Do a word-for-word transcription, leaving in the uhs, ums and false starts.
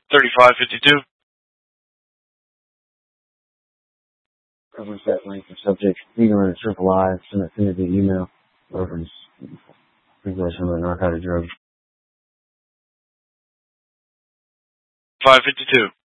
thirty-five fifty-two. Cover set link for subject. You can run a triple I, send it to the email. Reference. Possession of narcotic drugs. five fifty-two.